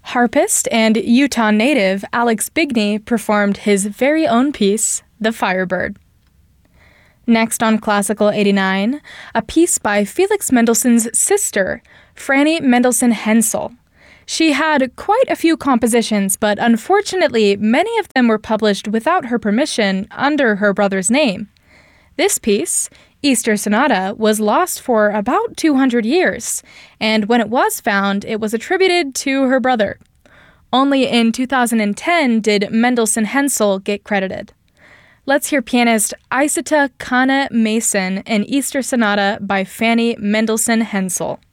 Harpist and Utah native Alex Bigney performed his very own piece, The Firebird. Next on Classical 89, a piece by Felix Mendelssohn's sister, Franny Mendelssohn Hensel. She had quite a few compositions, but unfortunately, many of them were published without her permission under her brother's name. This piece, Easter Sonata, was lost for about 200 years, and when it was found, it was attributed to her brother. Only in 2010 did Mendelssohn Hensel get credited. Let's hear pianist Isata Kane Mason in Easter Sonata by Franny Mendelssohn Hensel.